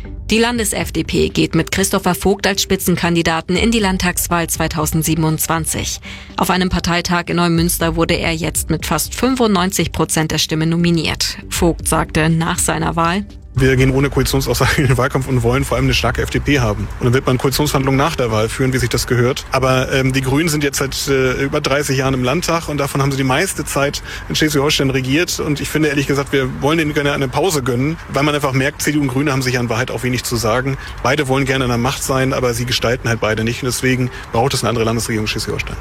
Die Landes-FDP geht mit Christopher Vogt als Spitzenkandidaten in die Landtagswahl 2027. Auf einem Parteitag in Neumünster wurde er jetzt mit fast 95% der Stimmen nominiert. Vogt sagte nach seiner Wahl: Wir gehen ohne Koalitionsaussage in den Wahlkampf und wollen vor allem eine starke FDP haben. Und dann wird man Koalitionsverhandlungen nach der Wahl führen, wie sich das gehört. Aber die Grünen sind jetzt seit über 30 Jahren im Landtag und davon haben sie die meiste Zeit in Schleswig-Holstein regiert. Und ich finde ehrlich gesagt, wir wollen denen gerne eine Pause gönnen, weil man einfach merkt, CDU und Grüne haben sich in Wahrheit auch wenig zu sagen. Beide wollen gerne in der Macht sein, aber sie gestalten halt beide nicht. Und deswegen braucht es eine andere Landesregierung in Schleswig-Holstein.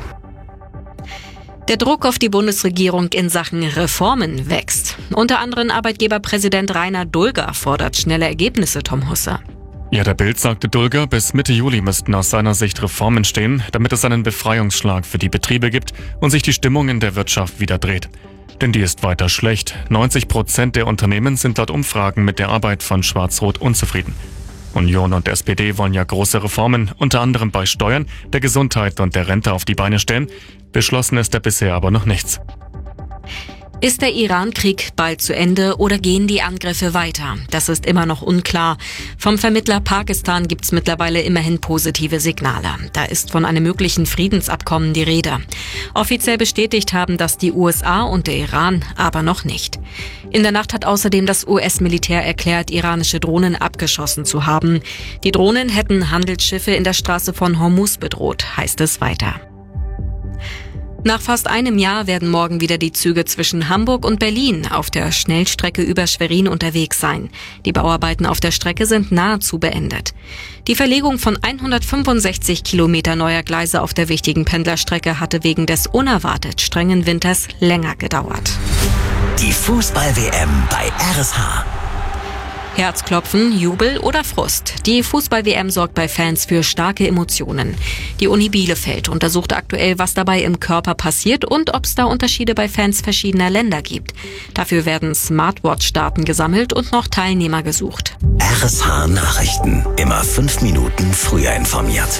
Der Druck auf die Bundesregierung in Sachen Reformen wächst. Unter anderem Arbeitgeberpräsident Rainer Dulger fordert schnelle Ergebnisse, Tom Husse. Ja, der Bild sagte Dulger, bis Mitte Juli müssten aus seiner Sicht Reformen stehen, damit es einen Befreiungsschlag für die Betriebe gibt und sich die Stimmung in der Wirtschaft wieder dreht. Denn die ist weiter schlecht. 90% der Unternehmen sind laut Umfragen mit der Arbeit von Schwarz-Rot unzufrieden. Union und SPD wollen ja große Reformen, unter anderem bei Steuern, der Gesundheit und der Rente auf die Beine stellen. Beschlossen ist da bisher aber noch nichts. Ist der Iran-Krieg bald zu Ende oder gehen die Angriffe weiter? Das ist immer noch unklar. Vom Vermittler Pakistan gibt's mittlerweile immerhin positive Signale. Da ist von einem möglichen Friedensabkommen die Rede. Offiziell bestätigt haben das die USA und der Iran aber noch nicht. In der Nacht hat außerdem das US-Militär erklärt, iranische Drohnen abgeschossen zu haben. Die Drohnen hätten Handelsschiffe in der Straße von Hormuz bedroht, heißt es weiter. Nach fast einem Jahr werden morgen wieder die Züge zwischen Hamburg und Berlin auf der Schnellstrecke über Schwerin unterwegs sein. Die Bauarbeiten auf der Strecke sind nahezu beendet. Die Verlegung von 165 Kilometer neuer Gleise auf der wichtigen Pendlerstrecke hatte wegen des unerwartet strengen Winters länger gedauert. Die Fußball-WM bei RSH. Herzklopfen, Jubel oder Frust. Die Fußball-WM sorgt bei Fans für starke Emotionen. Die Uni Bielefeld untersucht aktuell, was dabei im Körper passiert und ob es da Unterschiede bei Fans verschiedener Länder gibt. Dafür werden Smartwatch-Daten gesammelt und noch Teilnehmer gesucht. RSH Nachrichten. Immer 5 Minuten früher informiert.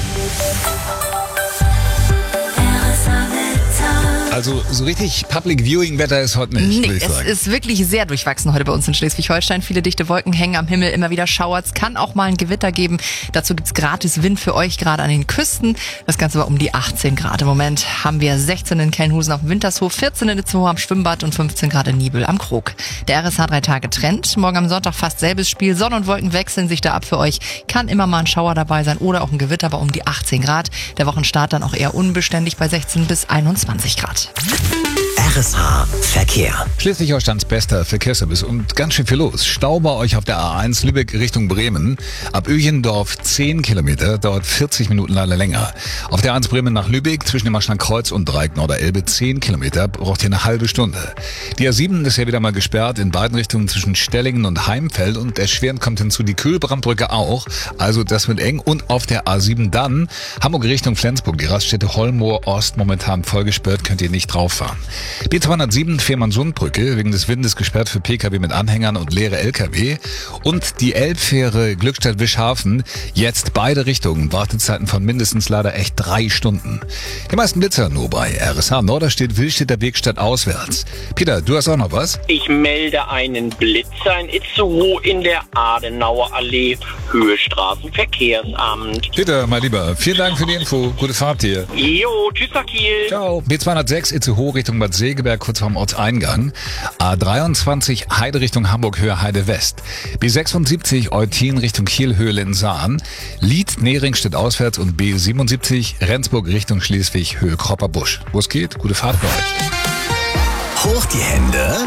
Also so richtig Public Viewing Wetter ist heute nicht, würde ich sagen. Es ist wirklich sehr durchwachsen heute bei uns in Schleswig-Holstein. Viele dichte Wolken hängen am Himmel, immer wieder Schauer. Es kann auch mal ein Gewitter geben. Dazu gibt's gratis Wind für euch, gerade an den Küsten. Das Ganze war um die 18 Grad. Im Moment haben wir 16 in Kelnhusen auf dem Wintershof, 14 in Itzehoe am Schwimmbad und 15 Grad in Nibel am Krog. Der RSH 3-Tage-Trend. Morgen am Sonntag fast selbes Spiel. Sonne und Wolken wechseln sich da ab für euch. Kann immer mal ein Schauer dabei sein oder auch ein Gewitter bei um die 18 Grad. Der Wochenstart dann auch eher unbeständig bei 16 bis 21 Grad. RSH Verkehr. Schleswig-Holsteins bester Verkehrsservice und ganz schön viel los. Stau bei euch auf der A1 Lübeck Richtung Bremen. Ab Öchendorf 10 Kilometer, dauert 40 Minuten leider länger. Auf der A1 Bremen nach Lübeck zwischen dem Marschlandkreuz und Dreieck Norderelbe 10 Kilometer, braucht ihr eine halbe Stunde. Die A7 ist ja wieder mal gesperrt in beiden Richtungen zwischen Stellingen und Heimfeld und erschwerend kommt hinzu die Kühlbrandbrücke auch. Also das wird eng. Und auf der A7 dann Hamburg Richtung Flensburg, die Raststätte Holmoor Ost momentan voll gesperrt, könnt ihr nicht drauf fahren. B207 Fehmarnsundbrücke wegen des Windes gesperrt für Pkw mit Anhängern und leere Lkw. Und die Elbfähre Glückstadt-Wischhafen, jetzt beide Richtungen, Wartezeiten von mindestens leider echt 3 Stunden. Die meisten Blitzer nur bei RSH Norderstedt, Willstädter Weg statt auswärts. Peter, du hast auch noch was? Ich melde einen Blitzer in Itzehoe in der Adenauer Allee, Höhe Straßenverkehrsamt. Peter, mein Lieber, vielen Dank für die Info. Gute Fahrt dir. Jo, tschüss nach Kiel. Ciao. B206 Itzehoe Richtung Bad Segeberg, kurz vorm Ortseingang. A23 Heide Richtung Hamburg, Höhe Heide West. B76 Eutin Richtung Kiel, Höhe Lensahn. Lied Neringstedt auswärts und B77 Rendsburg Richtung Schleswig, Höhe Kropperbusch. Wo es geht, gute Fahrt bei euch. Hoch die Hände.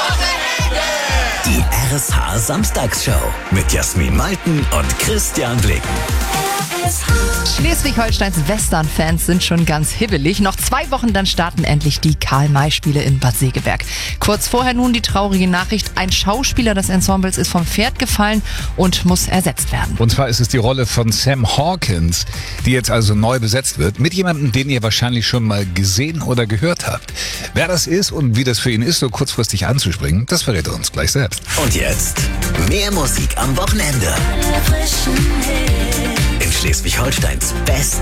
Die RSH Samstagsshow mit Jasmin Malten und Christian Blicken. Schleswig-Holsteins Western-Fans sind schon ganz hibbelig. Noch 2 Wochen, dann starten endlich die Karl-May-Spiele in Bad Segeberg. Kurz vorher nun die traurige Nachricht: Ein Schauspieler des Ensembles ist vom Pferd gefallen und muss ersetzt werden. Und zwar ist es die Rolle von Sam Hawkins, die jetzt also neu besetzt wird, mit jemandem, den ihr wahrscheinlich schon mal gesehen oder gehört habt. Wer das ist und wie das für ihn ist, so kurzfristig anzuspringen, das verrät er uns gleich selbst. Und jetzt mehr Musik am Wochenende. In Schleswig-Holsteins Best